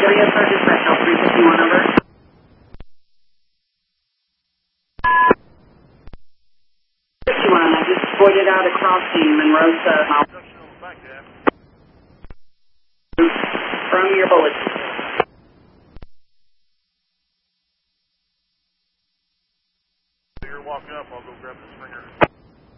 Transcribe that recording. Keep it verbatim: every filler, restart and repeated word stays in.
W S R dispatch, L three fifty-one, over. fifty-one, I just pointed out a crossing, Monrosa, from your bullet. You're walking up, I'll go grab the springer.